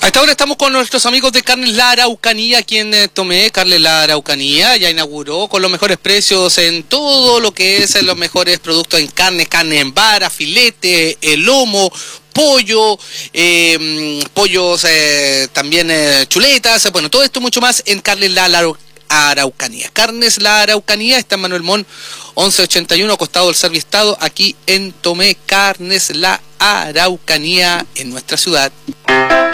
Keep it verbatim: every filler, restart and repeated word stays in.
esta hora estamos con nuestros amigos de Carnes La Araucanía, quien eh, Tomé, Carnes La Araucanía, ya inauguró con los mejores precios en todo lo que es en los mejores productos en carne, carne en vara, filete, el lomo, pollo, eh, pollos, eh, también eh, chuletas, bueno, todo esto y mucho más en Carnes La Araucanía. Carnes La Araucanía está en Manuel Montt once ochenta y uno, costado del Serviestado, aquí en Tomé. Carnes La Araucanía en nuestra ciudad.